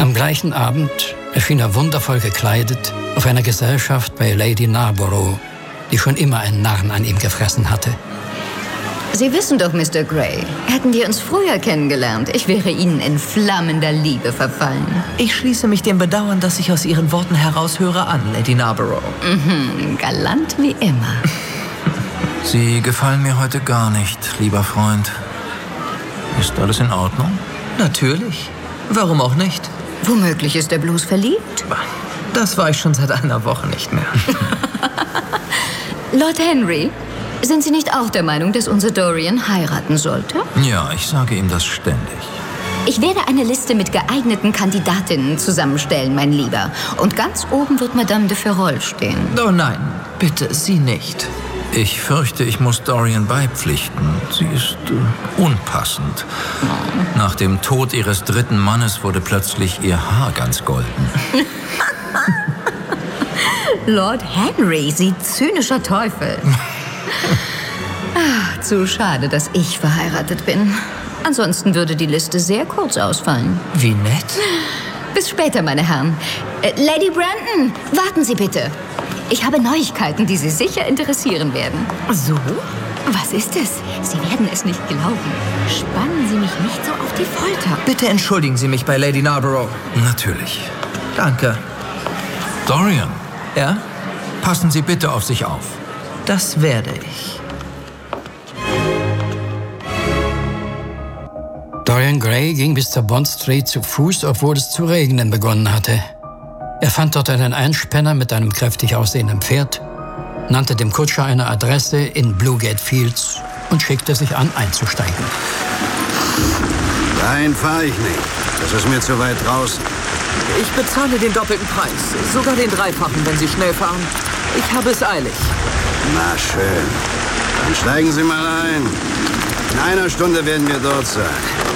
Am gleichen Abend erschien er wundervoll gekleidet auf einer Gesellschaft bei Lady Narborough, die schon immer einen Narren an ihm gefressen hatte. Sie wissen doch, Mr. Grey, hätten wir uns früher kennengelernt, ich wäre Ihnen in flammender Liebe verfallen. Ich schließe mich dem Bedauern, das ich aus Ihren Worten heraushöre, an, Lady Narborough. Galant wie immer. Sie gefallen mir heute gar nicht, lieber Freund. Ist alles in Ordnung? Natürlich. Warum auch nicht? Womöglich ist er bloß verliebt. Das war ich schon seit einer Woche nicht mehr. Lord Henry, sind Sie nicht auch der Meinung, dass unser Dorian heiraten sollte? Ja, ich sage ihm das ständig. Ich werde eine Liste mit geeigneten Kandidatinnen zusammenstellen, mein Lieber. Und ganz oben wird Madame de Ferrol stehen. Oh nein, bitte, Sie nicht. Ich fürchte, ich muss Dorian beipflichten. Sie ist unpassend. Nach dem Tod ihres dritten Mannes wurde plötzlich ihr Haar ganz golden. Lord Henry, Sie zynischer Teufel. Zu schade, dass ich verheiratet bin. Ansonsten würde die Liste sehr kurz ausfallen. Wie nett. Bis später, meine Herren. Lady Brandon, warten Sie bitte. Ich habe Neuigkeiten, die Sie sicher interessieren werden. So? Was ist es? Sie werden es nicht glauben. Spannen Sie mich nicht so auf die Folter. Bitte entschuldigen Sie mich bei Lady Narborough. Natürlich. Danke. Dorian. Ja? Passen Sie bitte auf sich auf. Das werde ich. Dorian Gray ging bis zur Bond Street zu Fuß, obwohl es zu regnen begonnen hatte. Er fand dort einen Einspänner mit einem kräftig aussehenden Pferd, nannte dem Kutscher eine Adresse in Bluegate Fields und schickte sich an, einzusteigen. Dahin fahre ich nicht. Das ist mir zu weit draußen. Ich bezahle den doppelten Preis. Sogar den dreifachen, wenn Sie schnell fahren. Ich habe es eilig. Na schön. Dann steigen Sie mal ein. In einer Stunde werden wir dort sein.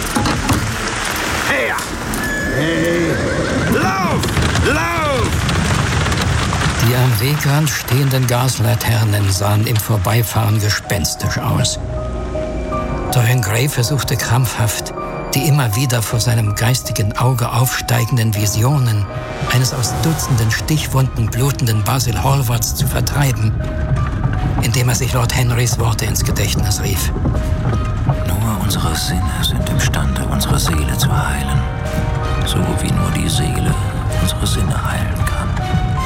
Hey! Hey! Lauf! Lauf! Die am Wegrand stehenden Gaslaternen sahen im Vorbeifahren gespenstisch aus. Dorian Gray versuchte krampfhaft, die immer wieder vor seinem geistigen Auge aufsteigenden Visionen eines aus Dutzenden Stichwunden blutenden Basil Hallwards zu vertreiben, indem er sich Lord Henrys Worte ins Gedächtnis rief. Nur unsere Sinne sind imstande, unsere Seele zu heilen. So wie nur die Seele unsere Sinne heilen kann.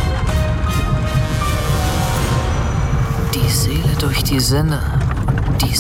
Die Seele durch die Sinne, die